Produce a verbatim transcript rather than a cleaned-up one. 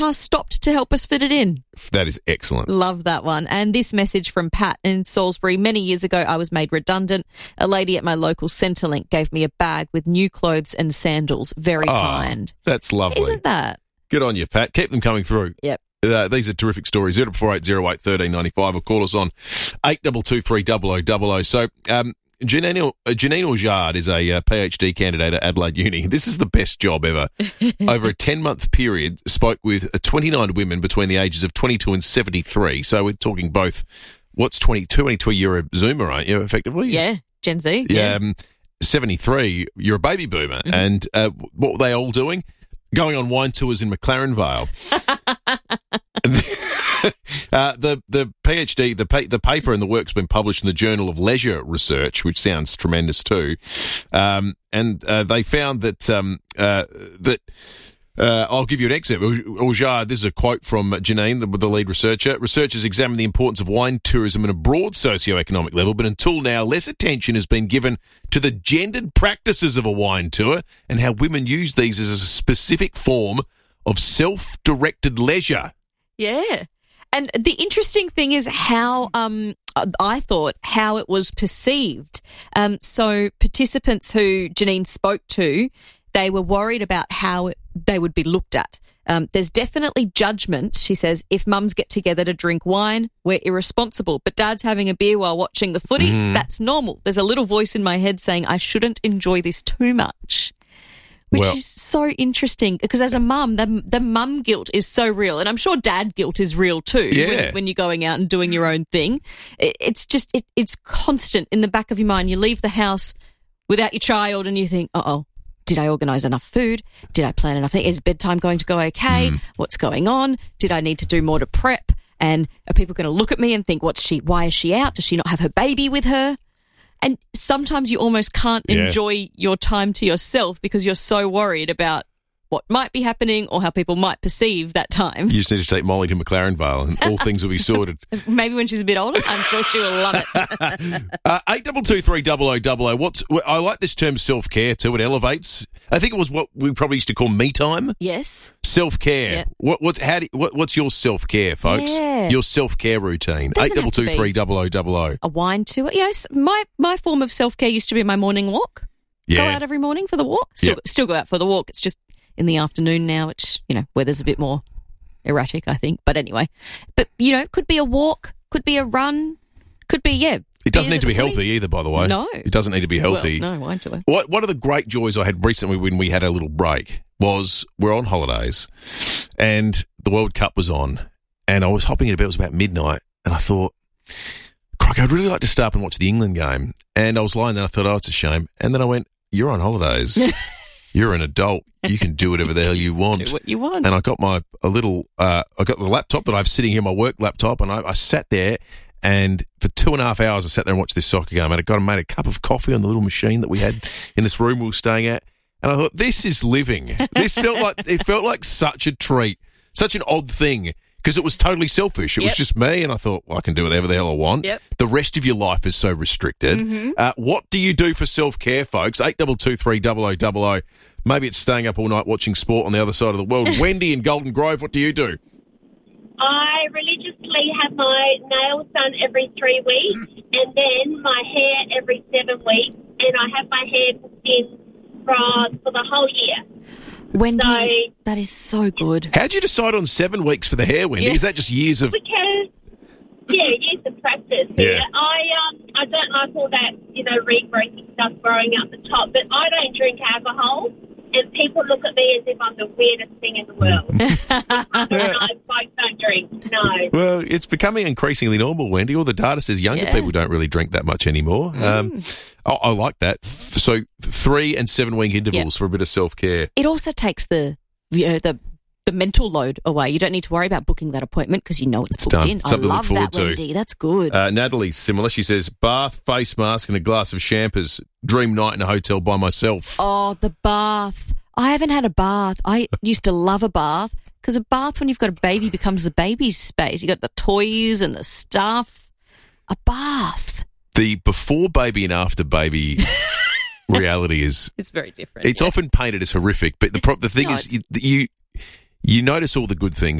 car stopped to help us fit it in. That is excellent. Love that one. And this message from Pat in Salisbury. Many years ago, I was made redundant. A lady at my local Centrelink gave me a bag with new clothes and sandals. Very Oh, kind. That's lovely. Isn't that? Good on you, Pat. Keep them coming through. Yep. Uh, these are terrific stories. zero four eight zero eight one three nine five or call us on eight two two three double oh double oh. So, um, Janine, uh, Janine Aujard is a uh, PhD candidate at Adelaide Uni. This is the best job ever. Over a ten-month period, spoke with uh, twenty-nine women between the ages of twenty-two and seventy-three. So we're talking both, what's twenty-two? twenty-two, you're a Zoomer, aren't you, effectively? Yeah, Gen Z. Yeah. Um, seventy-three, you're a baby boomer. Mm-hmm. And uh, what were they all doing? Going on wine tours in McLaren Vale. uh, the the PhD, the pa- the paper and the work's been published in the Journal of Leisure Research, which sounds tremendous too. Um, and uh, they found that um, uh, that uh, I'll give you an excerpt. Aujard, this is a quote from Janine, the, the lead researcher. Researchers examined the importance of wine tourism at a broad socioeconomic level, but until now, less attention has been given to the gendered practices of a wine tour and how women use these as a specific form of self-directed leisure. Yeah. And the interesting thing is how um, I thought how it was perceived. Um, so participants who Janine spoke to, they were worried about how it, they would be looked at. Um, there's definitely judgment, she says, if mums get together to drink wine, we're irresponsible. But dad's having a beer while watching the footy, mm. that's normal. There's a little voice in my head saying I shouldn't enjoy this too much. Which well, is so interesting because as a mum, the, the mum guilt is so real. And I'm sure dad guilt is real too yeah. when, when you're going out and doing your own thing. It, it's just, it, it's constant in the back of your mind. You leave the house without your child and you think, uh-oh, did I organise enough food? Did I plan enough things? Is bedtime going to go okay? Mm. What's going on? Did I need to do more to prep? And are people going to look at me and think, what's she, why is she out? Does she not have her baby with her? And sometimes you almost can't yeah. enjoy your time to yourself because you're so worried about what might be happening or how people might perceive that time. You just need to take Molly to McLaren Vale and all things will be sorted. Maybe when she's a bit older, I'm sure she will love it. uh, eight two two three double oh double oh. What's, I like this term self-care too. It elevates. I think it was what we probably used to call me time. Yes. Self-care. Yep. What, what's, how do, what, what's your self-care, folks? Yeah. Your self-care routine. eight two two three double oh double oh. A wine tour. You know, my, my form of self-care used to be my morning walk. Yeah. Go out every morning for the walk. Still, yep. still go out for the walk. It's just in the afternoon now, which, you know, weather's a bit more erratic, I think. But anyway, but, you know, could be a walk, could be a run, could be, yeah. It doesn't need to be healthy either, by the way. No. It doesn't need to be healthy. Well, no, why do I? What, one of the great joys I had recently when we had a little break was we're on holidays and the World Cup was on and I was hopping into bed, it was about midnight, and I thought, Croc, I'd really like to stay up and watch the England game. And I was lying there and I thought, oh, it's a shame. And then I went, you're on holidays. You're an adult. You can do whatever the hell you want. Do what you want. And I got my a little, uh, I got the laptop that I've sitting here, my work laptop, and I, I sat there, and for two and a half hours I sat there and watched this soccer game. And I got and made a cup of coffee on the little machine that we had in this room we were staying at. And I thought, this is living. This felt like it felt like such a treat, such an odd thing. Because it was totally selfish. It yep. was just me, and I thought, well, I can do whatever the hell I want. Yep. The rest of your life is so restricted. Mm-hmm. Uh, what do you do for self-care, folks? eight two two three double oh double oh. Maybe it's staying up all night watching sport on the other side of the world. Wendy in Golden Grove, what do you do? I religiously have my nails done every three weeks and then my hair every seven weeks, and I have my hair put in for, for the whole year. Wendy, so, that is so good. How'd you decide on seven weeks for the hair, Wendy? Yeah. Is that just years of... Because, yeah, years of practice. Yeah. I um I don't like all that, you know, regrowing stuff growing out the top, but I don't drink alcohol, and people look at me as if I'm the weirdest thing in the world. And I, I don't drink, no. Well, it's becoming increasingly normal, Wendy. All the data says younger Yeah. people don't really drink that much anymore. Mm. Um, I, I like that. So three and seven-week intervals Yep. for a bit of self-care. It also takes the, you know, the the mental load away. You don't need to worry about booking that appointment because you know it's, It's booked done. in. Something to I look love forward that, to. Wendy. That's good. Uh, Natalie's similar. She says, bath, face mask and a glass of champers. Dream night in a hotel by myself. Oh, the bath. I haven't had a bath. I used to love a bath because a bath when you've got a baby becomes the baby's space. You've got the toys and the stuff. A bath. The before baby and after baby reality is... It's very different. It's yeah. often painted as horrific, but the pro- the thing No, is it's- you, you You notice all the good things